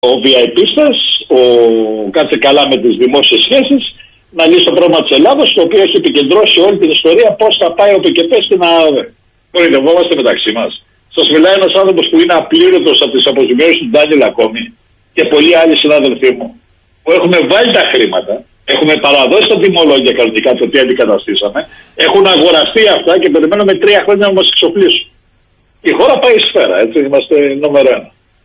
ο VIP-στας, ο κάτσε καλά με τις δημόσιες σχέσεις, να λύσει το πρόβλημα της Ελλάδος, το οποίο έχει επικεντρώσει όλη την ιστορία πώς θα πάει ο ΠΚΠ στην ΑΑΔΕ. Κορυδευόμαστε μεταξύ μας. Σας μιλάει ένας άνθρωπος που είναι απλήρωτος από τις αποζημιώσεις του Ντάνιελ ακόμη και πολλοί άλλοι συνάδελφοί μου, που έχουμε βάλει τα χρήματα, έχουμε παραδώσει τα τιμολόγια κανονικά το τι αντικαταστήσαμε, έχουν αγοραστεί αυτά και περιμένουμε 3 χρόνια να μας εξοπλίσουν. Η χώρα πάει σφαίρα, έτσι, είμαστε νούμερο 1.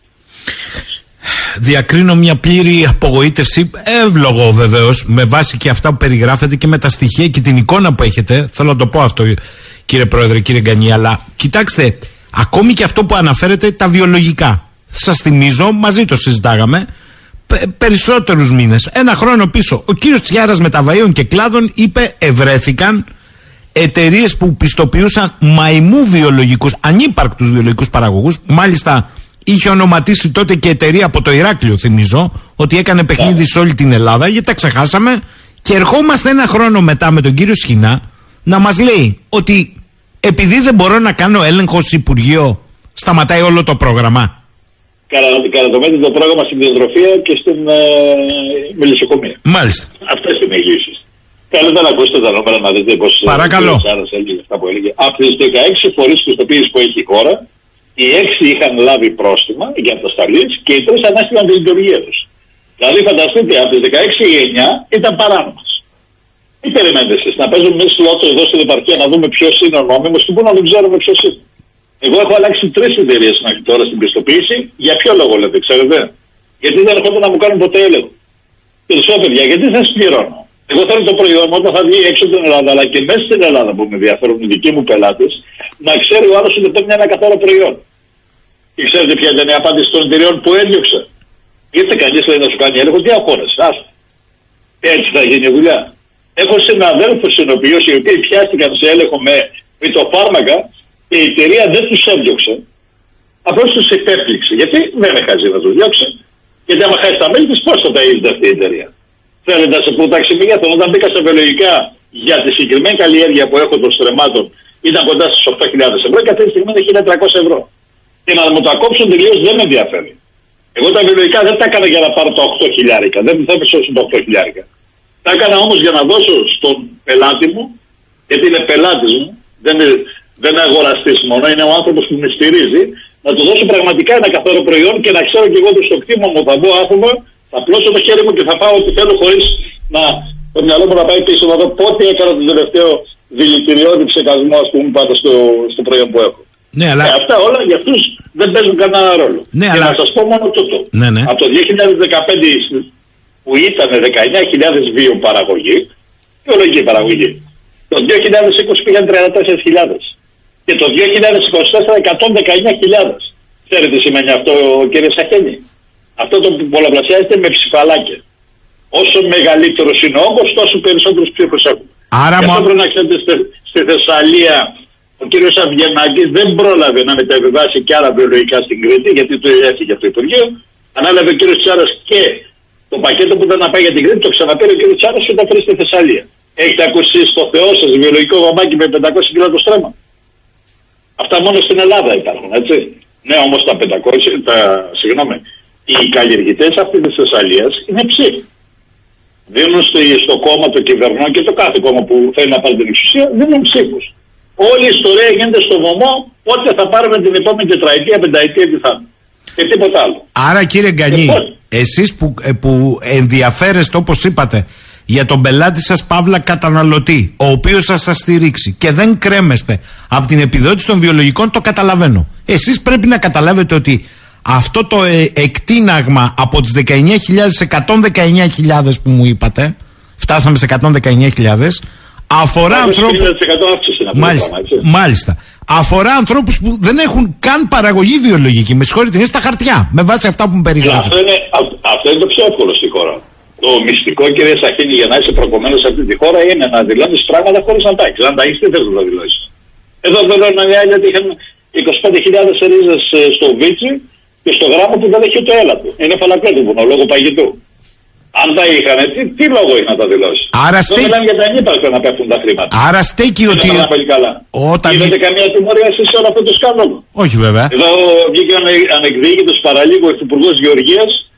Διακρίνω μια πλήρη απογοήτευση, εύλογο βεβαίως, με βάση και αυτά που περιγράφετε και με τα στοιχεία και την εικόνα που έχετε. Θέλω να το πω αυτό, κύριε Πρόεδρε, κύριε Γκανή, αλλά κοιτάξτε, ακόμη και αυτό που αναφέρετε, τα βιολογικά. Σας θυμίζω, μαζί το συζητάγαμε, περισσότερους μήνες, 1 χρόνο πίσω, ο κύριος Τσιάρας Μεταβαΐων και Κλάδων είπε ευρέθηκαν εταιρείες που πιστοποιούσαν μαϊμού βιολογικούς, ανύπαρκτους βιολογικούς παραγωγούς. Μάλιστα είχε ονοματίσει τότε και εταιρεία από το Ηράκλειο, θυμίζω, ότι έκανε παιχνίδι σε όλη την Ελλάδα, γιατί τα ξεχάσαμε. Και ερχόμαστε 1 χρόνο μετά με τον κύριο Σχοινά να μας λέει ότι επειδή δεν μπορώ να κάνω έλεγχο στο Υπουργείο, σταματάει όλο το πρόγραμμα. Κατατομέται το πρόγραμμα στην διατροφία και στην μελισσοκομεία. Μάλιστα. Αυτές είναι οι λύσεις. Καλύτερα να ακούσετε τα νούμερα να δείτε πώς. Παρακαλώ. Που έλεγε. Από τις 16 φορείς πιστοποίησης που έχει η χώρα, οι 6 είχαν λάβει πρόστιμα για ατασταλείς και οι 3 ανάστηλαν τη λειτουργία τους. Δηλαδή, φανταστείτε, από τις 16 οι 9 ήταν παράνομες. Τι περιμένετε εσείς, να παίζουμε εμείς λότο εδώ στην επαρχία να δούμε ποιος είναι ο νόμιμος και πού να δεν ξέρουμε ποιος είναι. Εγώ έχω αλλάξει 3 εταιρείες μέχρι τώρα στην πιστοποίηση. Για ποιο λόγο λέτε, ξέρετε? Γιατί δεν έρχονται να μου κάνουν ποτέ έλεγχο. Και τους λέω, παιδιά, γιατί θα σας πληρώνω? Εγώ θέλω το προϊόν όταν θα βγει έξω από την Ελλάδα, αλλά και μέσα στην Ελλάδα που με ενδιαφέρουν οι δικοί μου πελάτες, να ξέρει ο άλλος ότι παίρνει ένα καθαρό προϊόν. Και ξέρετε ποια ήταν η απάντηση των εταιρεών που έδιωξε? Ήρθε κανείς λέει να σου κάνει έλεγχο, τι αγχώνεσαι, άστα. Έτσι θα γίνει η δουλειά. Έχω συναδέλφους οι οποίοι πιάστηκαν σε έλεγχο με φυτοφάρμακα και η εταιρεία δεν τους έδιωξε. Απλώς τους υπέπληξε. Γιατί δεν με χάζει να τους διώξει? Γιατί άμα χάσει τα μέλη της, πώς θα τα είδε αυτή η εταιρεία? Θέλετε να σε πω τα ξυπνηγέθω. Όταν μπήκα στα βιολογικά για τη συγκεκριμένη καλλιέργεια που έχω των στρεμμάτων, ήταν κοντά στις 8.000 ευρώ και αυτή τη στιγμή είναι 1.300 ευρώ. Και να μου τα κόψουν τελείως δεν με ενδιαφέρει. Εγώ τα βιολογικά δεν τα έκανα για να πάρω τα 8.000. Δεν θα επισώσουν τα 8.000. Τα έκανα όμως για να δώσω στον πελάτη μου, γιατί είναι πελάτης μου, δεν είναι αγοραστής μόνο, είναι ο άνθρωπος που με στηρίζει, να του δώσω πραγματικά ένα καθαρό προϊόν και να ξέρω και εγώ ότι στο κτήμα μου θα μπω άτομα, θα πλώσω το χέρι μου και θα πάω ό,τι θέλω χωρίς να το μυαλό μου να πάει πίσω να δω πότε έκανα τον τελευταίο δηλητηριώδη ψεκασμό, ας πούμε, πάντα στο προϊόν που έχω. Ναι, αλλά... αυτά όλα για αυτούς δεν παίζουν κανένα ρόλο. Ναι, και αλλά... να σας πω μόνο τούτο. Ναι, ναι. Από το 2015 που ήταν 19.000 βιοπαραγωγή, βιολογική παραγωγή, το 2020 πήγαν 34.000 και το 2024 119.000. Ξέρετε τι σημαίνει αυτό, κύριε Σαχένη? Αυτό το πολλαπλασιάζεται με ψηφαλάκια. Όσο μεγαλύτερος είναι ο όγκος, τόσο περισσότερους ψήφους έχουν. Άρα και αυτό πρέπει να ξέρετε, στη Θεσσαλία ο κύριος Αβγενάκης δεν πρόλαβε να μεταβιβάσει και άλλα βιολογικά στην Κρήτη, γιατί το έφυγε από το Υπουργείο. Ανάλαβε ο κύριος Τσάρας και το πακέτο που ήταν να πάει για την Κρήτη, το ξαναπήρε ο κύριος Τσάρας και τα φέρει στη Θεσσαλία. Έχετε ακούσει στο Θεό σας βιολογικό βαμάκι με 500 κιλά το στρέμμα? Αυτά μόνο στην Ελλάδα υπάρχουν, έτσι. Ναι, όμως οι καλλιεργητές αυτής της Θεσσαλίας είναι ψήφοι. Δίνουν στο κόμμα το κυβερνό και το κάθε κόμμα που θέλει να πάρει την εξουσία, δίνουν ψήφους. Όλη η ιστορία γίνεται στο βωμό πότε θα πάρουμε την επόμενη τετραετία, πενταετία, τι θα είναι. Και τίποτα άλλο. Άρα κύριε Γκανή, εσείς που ενδιαφέρεστε όπως είπατε για τον πελάτη σας παύλα καταναλωτή, ο οποίος θα σας στηρίξει και δεν κρέμεστε από την επιδότηση των βιολογικών, το καταλαβαίνω. Εσείς πρέπει να καταλάβετε ότι αυτό το εκτείναγμα από τις 19.000 σε 119.000 που μου είπατε, φτάσαμε σε 119.000, αφορά ανθρώπους... Μάλιστα. Αφορά ανθρώπους που δεν έχουν καν παραγωγή βιολογική. Με συγχωρείτε, είναι στα χαρτιά, με βάση αυτά που μου περιγράφετε. Αυτό είναι το πιο εύκολο στη χώρα. Το μυστικό, κύριε Σαχίνη, για να είσαι προκομμένος σε αυτή τη χώρα είναι να δηλώνεις πράγματα χωρίς να τα έχεις. Αν τα έχεις, τι θες να τα δηλώσεις? Εδώ δηλώνουν οι άλλοι ότι είχαν 25.000 ρίζες στο Βίτσι και στο γράμμα που δεν έχει ούτε έλατο. Είναι φαλακρό βουνό, λόγω παγιτού. Αν τα είχαν, τι λόγο έχει να τα δηλώσει? Άρα δεν μιλάνε για τα ανύπαρκτα να πέφτουν τα χρήματα. Άρα στέκει ότι. Είδατε καμία τιμωρία σε όλο αυτό το σκάνδαλο? Όχι βέβαια. Εδώ βγήκε ανεκδίκητος παραλίγο ο Υπουργός Γεωργίας